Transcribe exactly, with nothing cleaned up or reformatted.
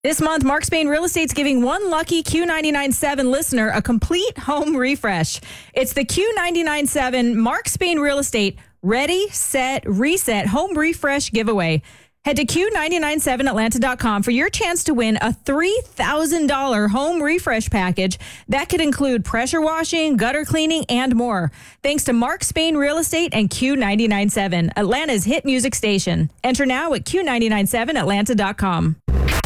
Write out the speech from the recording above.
This month, Mark Spain Real Estate's giving one lucky Q ninety-nine point seven listener a complete home refresh. It's the Q ninety-nine point seven Mark Spain Real Estate Ready, Set, Reset Home Refresh Giveaway. Head to Q nine nine seven Atlanta dot com for your chance to win a three thousand dollars home refresh package that could include pressure washing, gutter cleaning, and more. Thanks to Mark Spain Real Estate and Q ninety-nine point seven, Atlanta's hit music station. Enter now at Q nine nine seven Atlanta dot com.